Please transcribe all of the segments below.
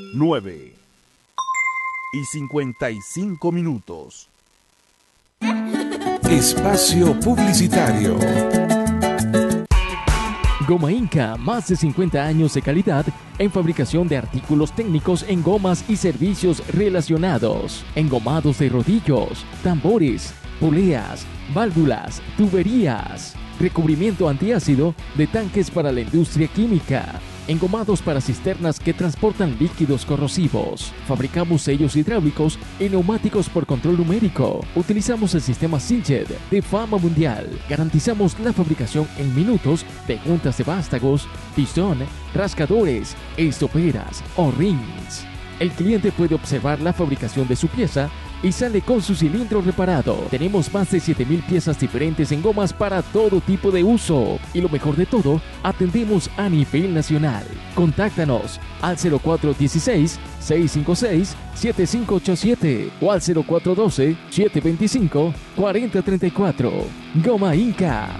9:55. Espacio publicitario. Goma Inca, más de 50 años de calidad en fabricación de artículos técnicos en gomas y servicios relacionados, engomados de rodillos, tambores, poleas, válvulas, tuberías, recubrimiento antiácido de tanques para la industria química, engomados para cisternas que transportan líquidos corrosivos. Fabricamos sellos hidráulicos y neumáticos por control numérico. Utilizamos el sistema Sinched de fama mundial. Garantizamos la fabricación en minutos de juntas de vástagos, pistón, rascadores, estoperas o rings. El cliente puede observar la fabricación de su pieza y sale con su cilindro reparado. Tenemos más de 7,000 piezas diferentes en gomas para todo tipo de uso. Y lo mejor de todo, atendemos a nivel nacional. Contáctanos al 0416-656-7587 o al 0412-725-4034. Goma Inca.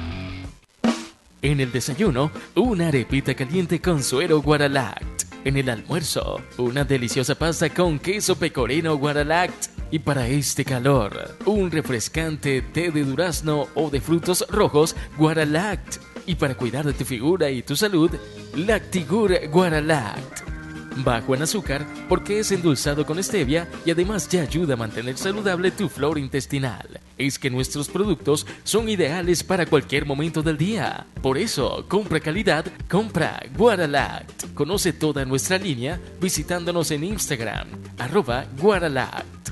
En el desayuno, una arepita caliente con suero Guaralact. En el almuerzo, una deliciosa pasta con queso pecorino Guaralact. Y para este calor, un refrescante té de durazno o de frutos rojos Guaralact. Y para cuidar de tu figura y tu salud, Lactigur Guaralact. Bajo en azúcar porque es endulzado con stevia y además te ayuda a mantener saludable tu flora intestinal. Es que nuestros productos son ideales para cualquier momento del día. Por eso, compra calidad, compra Guaralact. Conoce toda nuestra línea visitándonos en Instagram, @Guaralact.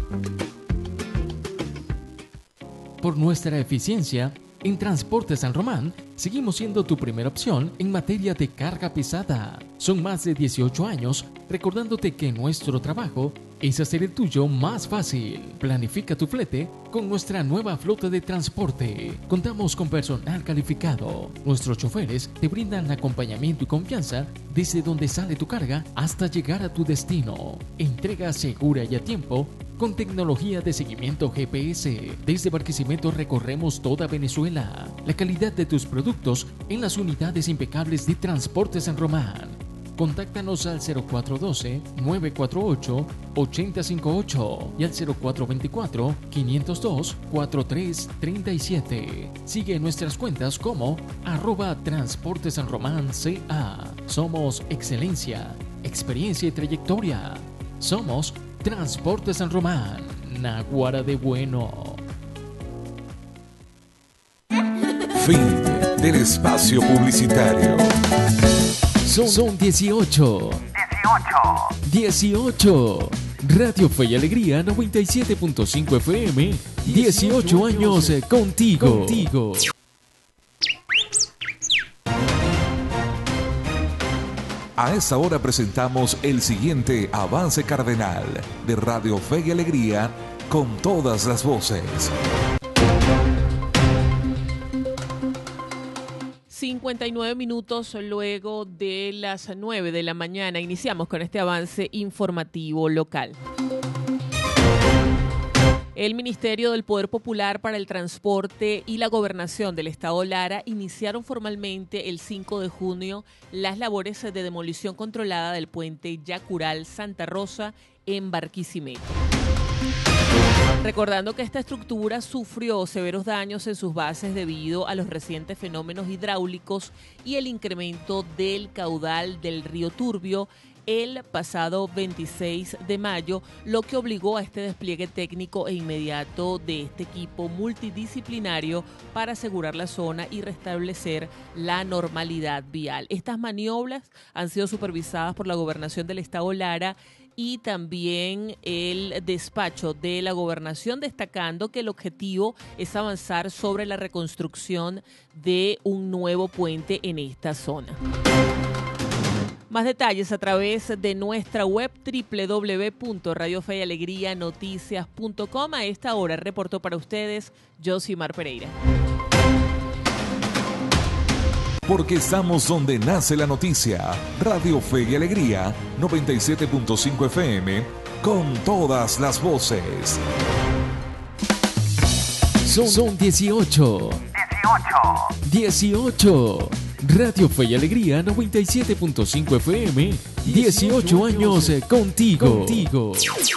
Por nuestra eficiencia, en Transportes San Román, seguimos siendo tu primera opción en materia de carga pesada. Son más de 18 años recordándote que nuestro trabajo es hacer el tuyo más fácil. Planifica tu flete con nuestra nueva flota de transporte. Contamos con personal calificado. Nuestros choferes te brindan acompañamiento y confianza desde donde sale tu carga hasta llegar a tu destino. Entrega segura y a tiempo con tecnología de seguimiento GPS. Desde Barquisimeto recorremos toda Venezuela. La calidad de tus productos en las unidades impecables de Transportes San Román. Contáctanos al 0412-948-8058 y al 0424-502-4337. Sigue nuestras cuentas como @transportesanromanca. Somos excelencia, experiencia y trayectoria. Somos Transportes San Román, Naguara de bueno. Fin del espacio publicitario. Son 18. 18. Radio Fe y Alegría 97.5 FM. 18 años contigo. A esta hora presentamos el siguiente avance cardenal de Radio Fe y Alegría con todas las voces. 59 minutos luego de las 9 de la mañana. Iniciamos con este avance informativo local. El Ministerio del Poder Popular para el Transporte y la Gobernación del Estado Lara iniciaron formalmente el 5 de junio las labores de demolición controlada del puente Yacural-Santa Rosa en Barquisimeto. Recordando que esta estructura sufrió severos daños en sus bases debido a los recientes fenómenos hidráulicos y el incremento del caudal del río Turbio el pasado 26 de mayo, lo que obligó a este despliegue técnico e inmediato de este equipo multidisciplinario para asegurar la zona y restablecer la normalidad vial. Estas maniobras han sido supervisadas por la Gobernación del Estado Lara y también el despacho de la Gobernación, destacando que el objetivo es avanzar sobre la reconstrucción de un nuevo puente en esta zona. Más detalles a través de nuestra web www.radiofeyalegrianoticias.com. A esta hora reportó para ustedes Josimar Pereira. Porque estamos donde nace la noticia. Radio Fe y Alegría, 97.5 FM, con todas las voces. Son 18. 18. Radio Fe y Alegría 97.5 FM, 18 años contigo.